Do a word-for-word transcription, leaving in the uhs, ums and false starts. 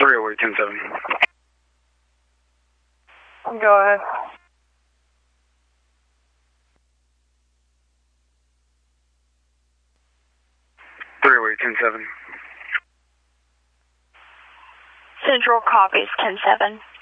three oh eight, ten seven. Go ahead. three oh eight, ten seven. Central copies, ten seven.